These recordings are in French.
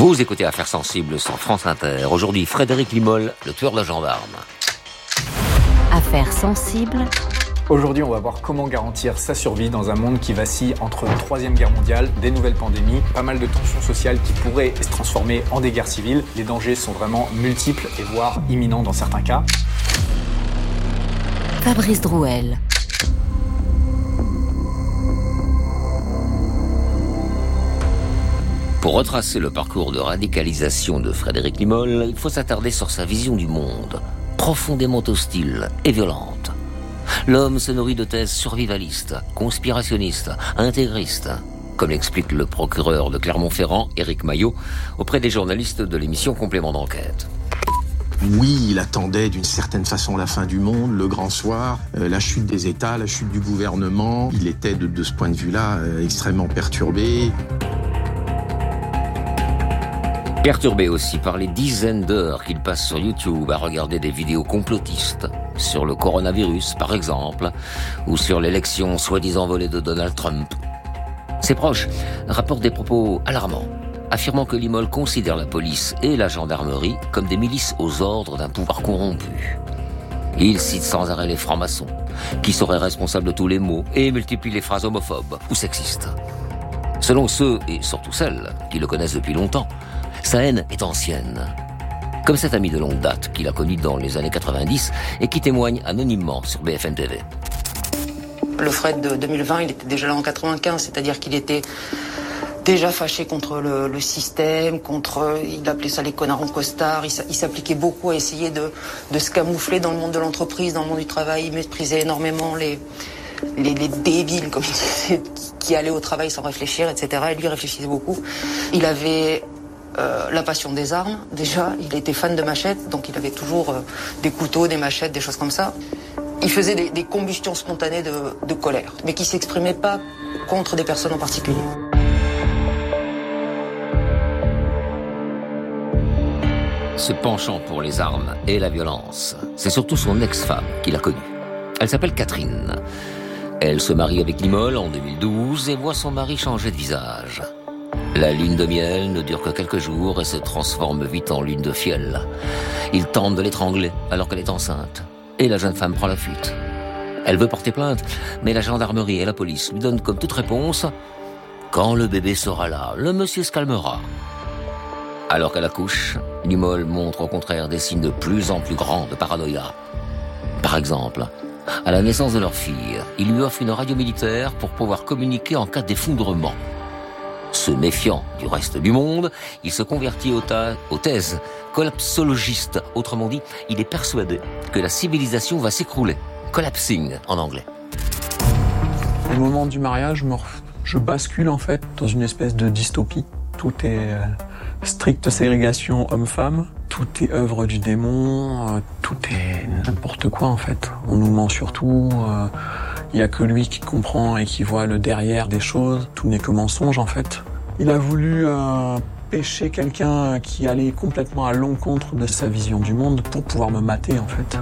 Vous écoutez Affaires sensibles sur France Inter. Aujourd'hui, Frédéric Limol, le tueur de gendarmes. Affaires sensibles. Aujourd'hui, on va voir comment garantir sa survie dans un monde qui vacille entre une troisième guerre mondiale, des nouvelles pandémies, pas mal de tensions sociales qui pourraient se transformer en des guerres civiles. Les dangers sont vraiment multiples et voire imminents dans certains cas. Fabrice Drouel. Pour retracer le parcours de radicalisation de Frédéric Limol, il faut s'attarder sur sa vision du monde, profondément hostile et violente. L'homme se nourrit de thèses survivalistes, conspirationnistes, intégristes, comme l'explique le procureur de Clermont-Ferrand, Éric Maillot, auprès des journalistes de l'émission Complément d'enquête. Oui, il attendait d'une certaine façon la fin du monde, le grand soir, la chute des États, la chute du gouvernement. Il était de ce point de vue-là extrêmement perturbé. Perturbé aussi par les dizaines d'heures qu'il passe sur YouTube à regarder des vidéos complotistes, sur le coronavirus par exemple, ou sur l'élection soi-disant volée de Donald Trump. Ses proches rapportent des propos alarmants, affirmant que Limol considère la police et la gendarmerie comme des milices aux ordres d'un pouvoir corrompu. Il cite sans arrêt les francs-maçons, qui seraient responsables de tous les maux, et multiplie les phrases homophobes ou sexistes. Selon ceux, et surtout celles, qui le connaissent depuis longtemps, sa haine est ancienne. Comme cet ami de longue date qu'il a connu dans les années 90 et qui témoigne anonymement sur BFM TV. Le Fred de 2020, il était déjà là en 95, c'est-à-dire qu'il était déjà fâché contre le système, il appelait ça les connards en costard, il s'appliquait beaucoup à essayer de se camoufler dans le monde de l'entreprise, dans le monde du travail, il méprisait énormément les débiles, comme il disait, qui allaient au travail sans réfléchir, etc. Et lui réfléchissait beaucoup. Il avait la passion des armes, déjà, il était fan de machettes, donc il avait toujours des couteaux, des machettes, des choses comme ça. Il faisait des combustions spontanées de colère, mais qui ne s'exprimaient pas contre des personnes en particulier. Ce penchant pour les armes et la violence, c'est surtout son ex-femme qu'il a connue. Elle s'appelle Catherine. Elle se marie avec Limol en 2012 et voit son mari changer de visage. La lune de miel ne dure que quelques jours et se transforme vite en lune de fiel. Il tente de l'étrangler alors qu'elle est enceinte. Et la jeune femme prend la fuite. Elle veut porter plainte, mais la gendarmerie et la police lui donnent comme toute réponse « Quand le bébé sera là, le monsieur se calmera ». Alors qu'elle accouche, Limol montre au contraire des signes de plus en plus grands de paranoïa. Par exemple, à la naissance de leur fille, il lui offre une radio militaire pour pouvoir communiquer en cas d'effondrement. Se méfiant du reste du monde, il se convertit aux thèses collapsologistes. Autrement dit, il est persuadé que la civilisation va s'écrouler. Collapsing en anglais. Au moment du mariage, je bascule en fait dans une espèce de dystopie. Tout est stricte ségrégation homme-femme. Tout est œuvre du démon. Tout est n'importe quoi en fait. On nous ment sur tout. Il n'y a que lui qui comprend et qui voit le derrière des choses. Tout n'est que mensonge en fait. Il a voulu pêcher quelqu'un qui allait complètement à l'encontre de sa vision du monde pour pouvoir me mater en fait.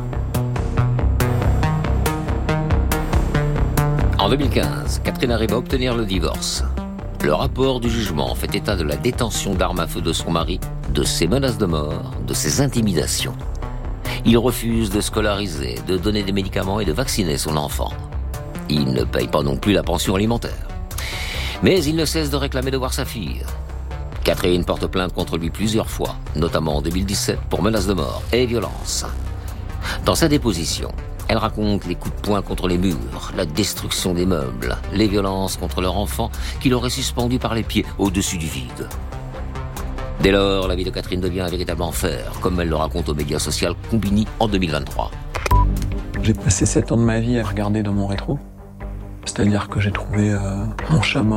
En 2015, Catherine arrive à obtenir le divorce. Le rapport du jugement fait état de la détention d'armes à feu de son mari, de ses menaces de mort, de ses intimidations. Il refuse de scolariser, de donner des médicaments et de vacciner son enfant. Il ne paye pas non plus la pension alimentaire. Mais il ne cesse de réclamer de voir sa fille. Catherine porte plainte contre lui plusieurs fois, notamment en 2017 pour menaces de mort et violence. Dans sa déposition, elle raconte les coups de poing contre les murs, la destruction des meubles, les violences contre leur enfant qu'il aurait suspendu par les pieds au-dessus du vide. Dès lors, la vie de Catherine devient un véritable enfer, comme elle le raconte au média social Combini en 2023. J'ai passé 7 ans de ma vie à regarder dans mon rétro. C'est-à-dire que j'ai trouvé mon chat mort